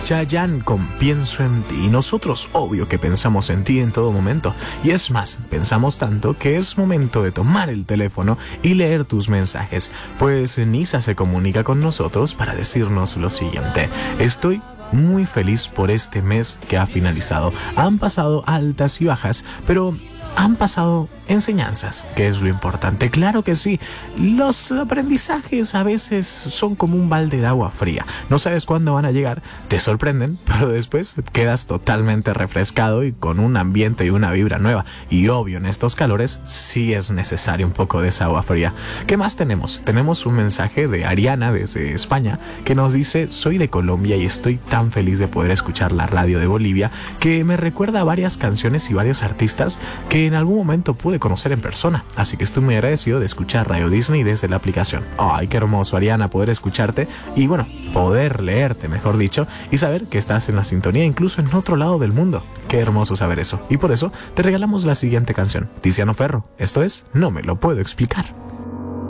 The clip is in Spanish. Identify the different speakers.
Speaker 1: Chayanne con Pienso en ti. Y nosotros, obvio que pensamos en ti en todo momento. Y es más, pensamos tanto que es momento de tomar el teléfono y leer tus mensajes. Pues Nisa se comunica con nosotros para decirnos lo siguiente. Estoy muy feliz por este mes que ha finalizado. Han pasado altas y bajas, pero han pasado enseñanzas, que es lo importante. Claro que sí, los aprendizajes a veces son como un balde de agua fría. No sabes cuándo van a llegar, te sorprenden, pero después quedas totalmente refrescado y con un ambiente y una vibra nueva. Y obvio, en estos calores sí es necesario un poco de esa agua fría. ¿Qué más tenemos? Tenemos un mensaje de Ariana desde España que nos dice: soy de Colombia y estoy tan feliz de poder escuchar la radio de Bolivia que me recuerda a varias canciones y varios artistas que en algún momento pude conocer en persona, así que estoy muy agradecido de escuchar Radio Disney desde la aplicación. Ay, qué hermoso, Ariana, poder escucharte y bueno, poder leerte, mejor dicho, y saber que estás en la sintonía incluso en otro lado del mundo. Qué hermoso saber eso, y por eso te regalamos la siguiente canción. Tiziano Ferro, esto es No me lo puedo explicar.